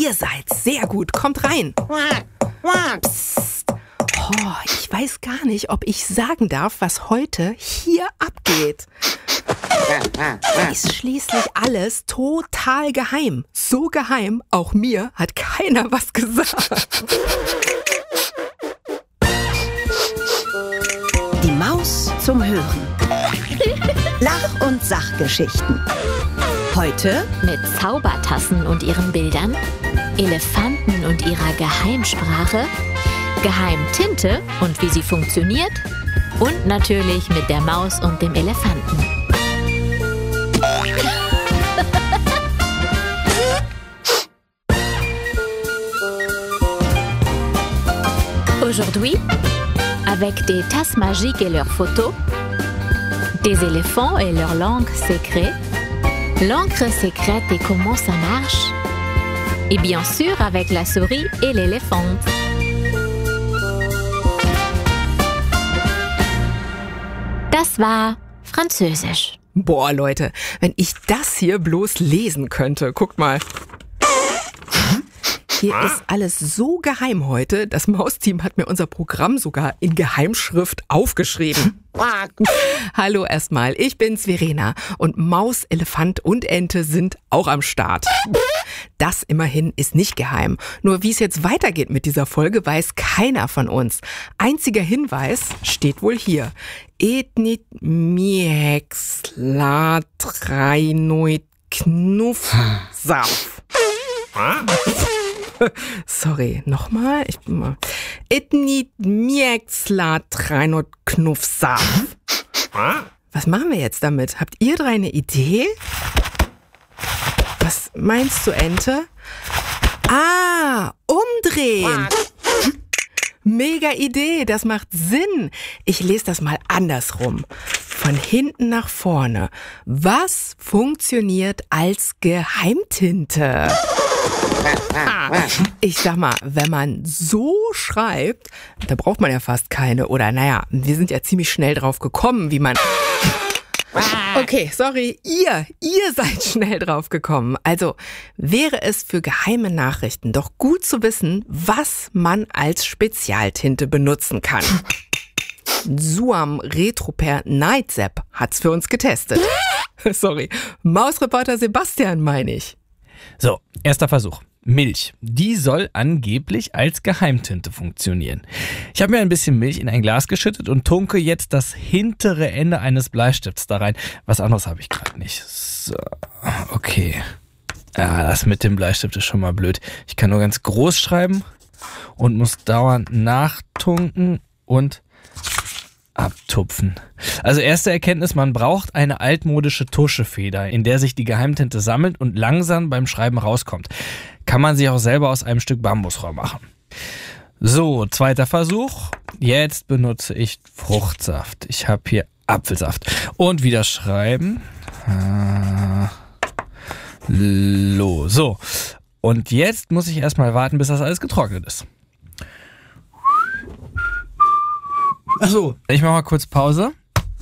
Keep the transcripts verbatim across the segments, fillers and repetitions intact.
ihr seid's. Sehr gut, kommt rein. Psst. Oh, ich weiß gar nicht, ob ich sagen darf, was heute hier abgeht. Ist schließlich alles total geheim. So geheim, auch mir hat keiner was gesagt. Die Maus zum Hören. Lach- und Sachgeschichten. Heute mit Zaubertassen und ihren Bildern, Elefanten und ihrer Geheimsprache, Geheimtinte und wie sie funktioniert und natürlich mit der Maus und dem Elefanten. Aujourd'hui, avec des tasses magiques et leurs photos, des éléphants et leur langue secrète, l'encre secrète et comment ça marche, et bien sûr avec la souris et l'éléphant. Das war Französisch. Boah, Leute, wenn ich das hier bloß lesen könnte. Guckt mal. Hier ist alles so geheim heute. Das Mausteam hat mir unser Programm sogar in Geheimschrift aufgeschrieben. Hallo erstmal, ich bin's Verena und Maus, Elefant und Ente sind auch am Start. Das immerhin ist nicht geheim. Nur wie es jetzt weitergeht mit dieser Folge, weiß keiner von uns. Einziger Hinweis steht wohl hier. Etnit miex latrainoid knuffsauf. Sorry, nochmal. Ich bin mal. Etnit miexlatrainot knuffsauf. Was machen wir jetzt damit? Habt ihr drei eine Idee? Was meinst du, Ente? Ah, umdrehen. Mega Idee, das macht Sinn. Ich lese das mal andersrum. Von hinten nach vorne. Was funktioniert als Geheimtinte? Ich sag mal, wenn man so schreibt, da braucht man ja fast keine. Oder naja, wir sind ja ziemlich schnell drauf gekommen, wie man... Okay, sorry, ihr, ihr seid schnell drauf gekommen. Also wäre es für geheime Nachrichten doch gut zu wissen, was man als Spezialtinte benutzen kann. Suam Retroper Nightsepp hat's für uns getestet. Sorry, Mausreporter Sebastian meine ich. So, erster Versuch. Milch. Die soll angeblich als Geheimtinte funktionieren. Ich habe mir ein bisschen Milch in ein Glas geschüttet und tunke jetzt das hintere Ende eines Bleistifts da rein. Was anderes habe ich gerade nicht. So, okay. Ah, das mit dem Bleistift ist schon mal blöd. Ich kann nur ganz groß schreiben und muss dauernd nachtunken und abtupfen. Also erste Erkenntnis, man braucht eine altmodische Tuschefeder, in der sich die Geheimtinte sammelt und langsam beim Schreiben rauskommt. Kann man sich auch selber aus einem Stück Bambusrohr machen. So, zweiter Versuch. Jetzt benutze ich Fruchtsaft. Ich habe hier Apfelsaft. Und wieder schreiben. Hallo. So, und jetzt muss ich erstmal warten, bis das alles getrocknet ist. Achso, ich mache mal kurz Pause.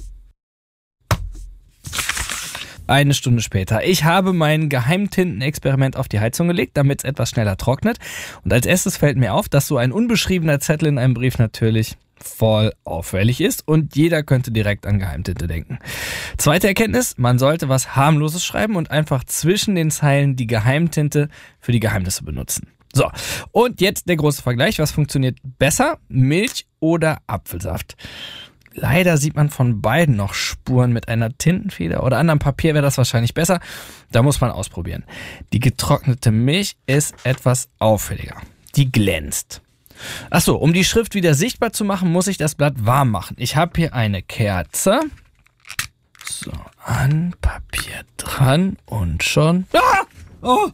Eine Stunde später. Ich habe mein Geheimtintenexperiment auf die Heizung gelegt, damit es etwas schneller trocknet. Und als erstes fällt mir auf, dass so ein unbeschriebener Zettel in einem Brief natürlich voll auffällig ist und jeder könnte direkt an Geheimtinte denken. Zweite Erkenntnis, man sollte was Harmloses schreiben und einfach zwischen den Zeilen die Geheimtinte für die Geheimnisse benutzen. So, und jetzt der große Vergleich. Was funktioniert besser? Milch oder Apfelsaft? Leider sieht man von beiden noch Spuren. Mit einer Tintenfeder oder anderem Papier wäre das wahrscheinlich besser. Da muss man ausprobieren. Die getrocknete Milch ist etwas auffälliger. Die glänzt. Achso, um die Schrift wieder sichtbar zu machen, muss ich das Blatt warm machen. Ich habe hier eine Kerze. So, an Papier dran und schon... Ah! Oh!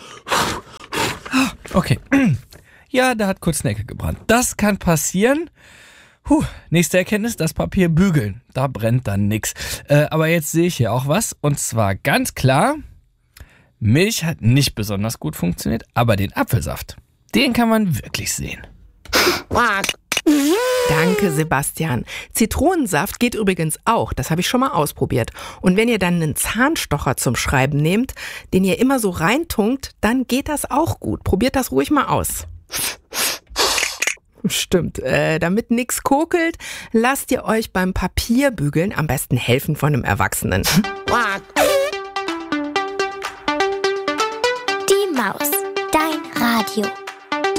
Okay. Ja, da hat kurz eine Ecke gebrannt. Das kann passieren. Puh, nächste Erkenntnis, das Papier bügeln. Da brennt dann nix. Äh, aber jetzt sehe ich hier auch was. Und zwar ganz klar, Milch hat nicht besonders gut funktioniert, aber den Apfelsaft, den kann man wirklich sehen. Danke, Sebastian. Zitronensaft geht übrigens auch, das habe ich schon mal ausprobiert. Und wenn ihr dann einen Zahnstocher zum Schreiben nehmt, den ihr immer so reintunkt, dann geht das auch gut. Probiert das ruhig mal aus. Stimmt, äh, damit nix kokelt, lasst ihr euch beim Papierbügeln am besten helfen von einem Erwachsenen. Die Maus, dein Radio.